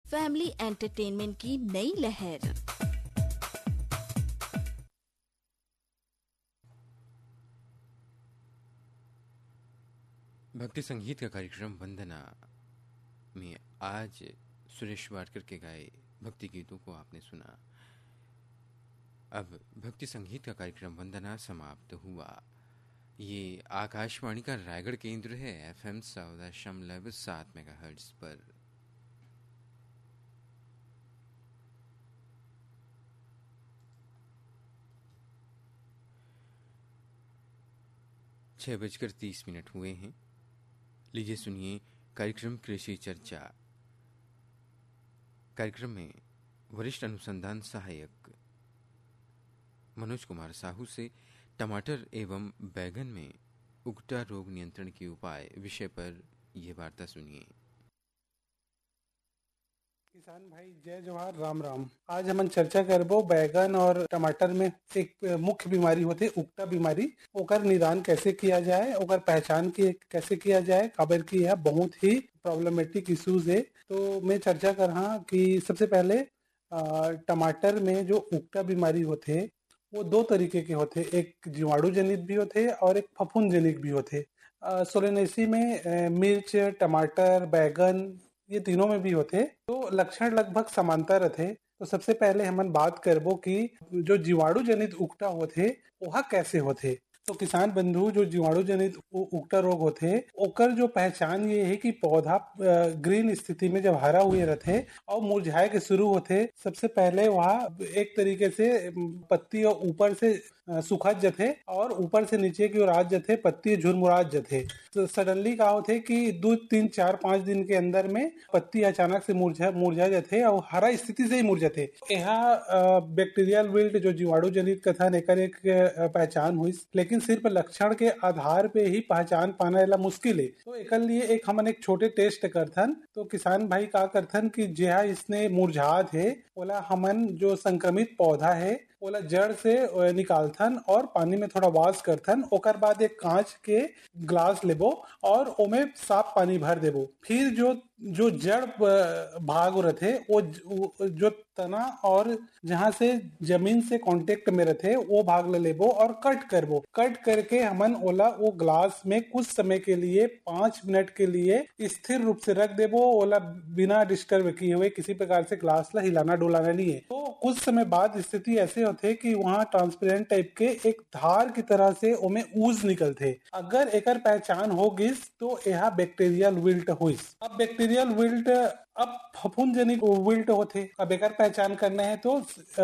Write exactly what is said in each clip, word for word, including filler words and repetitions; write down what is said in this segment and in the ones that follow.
Family entertainment की नई लहर। भक्ति संगीत का कार्यक्रम वंदना में आज सुरेश वाडकर के गाए भक्ति गीतों को आपने सुना। अब भक्ति संगीत का कार्यक्रम वंदना समाप्त हुआ। ये आकाशवाणी का रायगढ़ केंद्र है, एफएम चौदह दशमलव सात मेगाहर्ट्ज पर। छह बजकर तीस मिनट हुए हैं। लीजिए सुनिए कार्यक्रम कृषि चर्चा। कार्यक्रम में वरिष्ठ अनुसंधान सहायक मनोज कुमार साहू से टमाटर एवं बैगन में उगटा रोग नियंत्रण के उपाय विषय पर यह वार्ता सुनिए। किसान भाई जय जवाहर, राम राम। आज हम चर्चा करबो बैगन और टमाटर में एक मुख्य बीमारी होती है उगटा बीमारी। ओकर निदान कैसे किया जाए, ओकर पहचान की कैसे किया जाए, काबर की यह बहुत ही प्रॉब्लमेटिक इश्यूज है। तो मैं चर्चा कर रहा कि सबसे पहले आ, टमाटर में जो उगटा बीमारी होते वो दो तरीके के होते, एक जीवाणु जनित भी होते और एक फफूंद जनित भी होते। सोलेनेसी में मिर्च, टमाटर, बैगन ये तीनों में भी होते। तो लक्षण लगभग समांतर रहते। तो सबसे पहले हम बात करबो कि जो जीवाणु जनित उगटा होते वह कैसे होते। तो किसान बंधु, जो जीवाणु जनित उगटा रोग होते ओकर जो पहचान ये है कि पौधा ग्रीन स्थिति में जब हरा हुए रहते और मुरझाए के शुरू होते, सबसे पहले वह एक तरीके से पत्ती और ऊपर से सुखत जथे और ऊपर से नीचे की ओर आज जथे पत्ती झुरमुरात जथे। तो सडनली का होते कि दो तीन चार पांच दिन के अंदर में पत्ती अचानक से मुरझा मुरझा जथे और हरा स्थिति से ही मुरझाते। यह बैक्टीरियल विल्ट जो जीवाणु जनित कथन एकर एक पहचान हुई, लेकिन सिर्फ लक्षण के आधार पे ही पहचान पाना एला मुश्किल है। तो एक लिए एक हमन एक छोटे टेस्ट करथन। तो किसान भाई का करथन कि जेहा इसने मुरझात है ओला हमन जो संक्रमित पौधा है ओला जड़ से निकालथन और पानी में थोड़ा वॉश करथन। ओकर बाद एक कांच के ग्लास लेबो और ओमे साफ पानी भर देबो। फिर जो जो जड़ भाग रहते वो जो तना और जहां से जमीन से कांटेक्ट में रहते वो भाग ले लेबो और कट करबो। कट करके हमन ओला वो ग्लास में कुछ समय के लिए पांच मिनट के लिए स्थिर रूप से रख देबो। ओला बिना डिस्टर्ब किए हुए किसी प्रकार से ग्लास ला हिलाना डुलाना नहीं है। तो कुछ समय बाद स्थिति ऐसे होते कि वहाँ ट्रांसपेरेंट टाइप के एक धार की तरह से ओमे ऊज निकलते। अगर एकर पहचान हो गिस तो यह बैक्टीरियल विल्ट हुइस। अब बैक्टीरियल विल्ट अब फफूंद जनित विल्ट होते। अब एकर पहचान करना है तो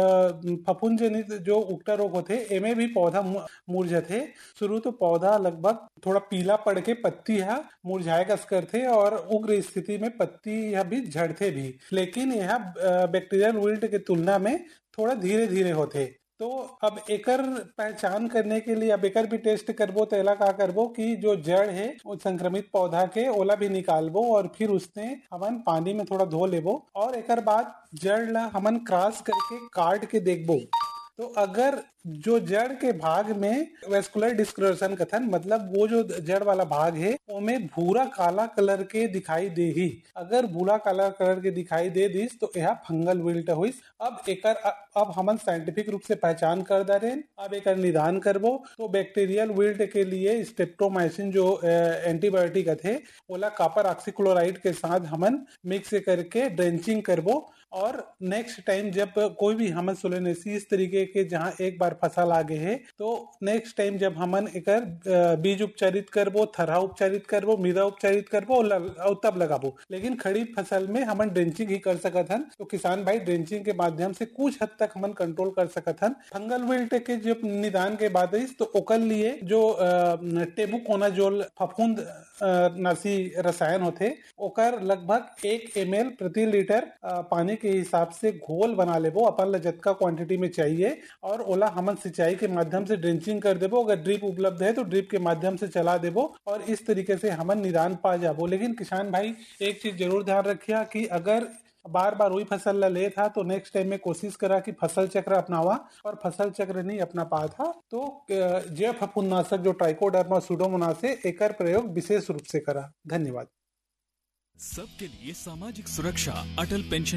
फफूंद जनित जो उगटा रोग होते एमे भी पौधा मुरझाते। शुरू तो पौधा लगभग थोड़ा पीला पड़ के पत्ती है मुरझाए कस करते और उग्र स्थिति में पत्ती यह भी झड़ते भी, लेकिन यह बैक्टीरियल विल्ट के तुलना में थोड़ा धीरे धीरे होते। तो अब एकर पहचान करने के लिए अब एकर भी टेस्ट करबो। तो एला का करबो कि जो जड़ है वो संक्रमित पौधा के ओला भी निकालबो और फिर उसने हमन पानी में थोड़ा धो लेबो और एकर बाद जड़ ला हमन क्रॉस करके काट के देखबो। तो अगर जो जड़ के भाग में वेस्कुलर डिस्कलरेशन कथन मतलब वो जो जड़ वाला भाग है उसमें भूरा काला कलर के दिखाई दे ही, अगर भूरा काला कलर के दिखाई दे दिस तो यह फंगल विल्ट हुइस। अब एकर अब हमन साइंटिफिक रूप से पहचान कर दारेन। अब एकर निदान करबो। तो बैक्टीरियल विल्ट के लिए स्ट्रेप्टोमाइसिन जो एंटीबायोटिक थे ओला कॉपर ऑक्सीक्लोराइड के साथ हमन मिक्स करके ड्रेंचिंग करबो। और नेक्स्ट टाइम जब कोई भी हमन सोलेनेसी इस तरीके के जहां एक बार फसल आगे है तो नेक्स्ट टाइम जब हमन एकर बीज उपचारित करबो, थरहा उपचारित करबो, मृदा उपचारित करबो और तब लगाबो। लेकिन खड़ी फसल में हमन ड्रेंचिंग ही कर सकत हन। तो किसान भाई ड्रेंचिंग के माध्यम से कुछ हद तक हमन कंट्रोल कर सकत हन। फंगल विल्ट के जब निदान के बाद तो ओकर लिए जो टेबुकोनाजोल फफूंद नाशी रसायन होते ओकर लगभग एक एम एल प्रति लीटर पानी के हिसाब से घोल बना लेबो अपन ला जतका क्वांटिटी में चाहिए और ओला हमन सिंचाई के माध्यम से ड्रेंचिंग कर देबो। अगर ड्रिप उपलब्ध है तो ड्रिप के माध्यम से चला देबो और इस तरीके से हमन निदान पा जाबो। लेकिन किसान भाई एक चीज जरूर ध्यान रखिया कि अगर बार बार वही फसल ला ले था तो नेक्स्ट टाइम में कोशिश करा कि फसल चक्र अपनावा और फसल चक्र नहीं अपना पा था तो जैव फफूंदनाशक जो ट्राइकोडर्मा सुडोमोनास है एकर प्रयोग विशेष रूप से करा। धन्यवाद। सबके लिए सामाजिक सुरक्षा अटल पेंशन